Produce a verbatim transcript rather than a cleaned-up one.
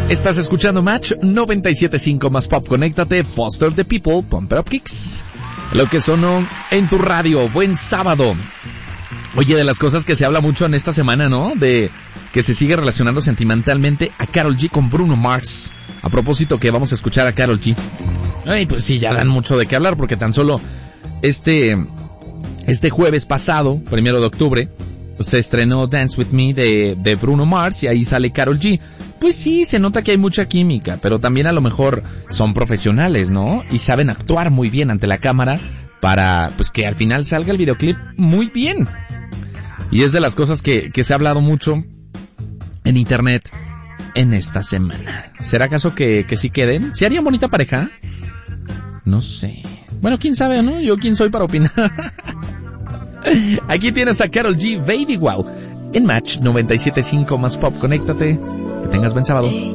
Estás escuchando Match noventa y siete punto cinco más Pop. Conéctate, Foster the People, Pump It Up Kicks. Lo que sonó en tu radio. Buen sábado. Oye, de las cosas que se habla mucho en esta semana, ¿no? De que se sigue relacionando sentimentalmente a Karol G con Bruno Mars. A propósito que vamos a escuchar a Karol G. Ay, pues sí, ya dan mucho de qué hablar porque tan solo este, este jueves pasado, primero de octubre, se estrenó Dance With Me de, de Bruno Mars y ahí sale Karol G. Pues sí, se nota que hay mucha química, pero también a lo mejor son profesionales, ¿no? Y saben actuar muy bien ante la cámara para, pues, que al final salga el videoclip muy bien. Y es de las cosas que, que se ha hablado mucho en internet en esta semana. ¿Será acaso que, que sí queden? ¿Se harían bonita pareja? No sé. Bueno, quién sabe, ¿no? Yo quién soy para opinar. Aquí tienes a Karol G, Baby Wow, en Match noventa y siete punto cinco más Pop. Conéctate. Que tengas buen sábado.